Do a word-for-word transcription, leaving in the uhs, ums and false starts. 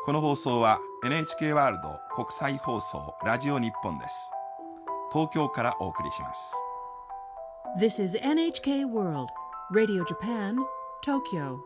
この放送は エヌエイチケー ワールド国際放送ラジオ日本です。東京からお送りします。 This is エヌエイチケー World Radio Japan, Tokyo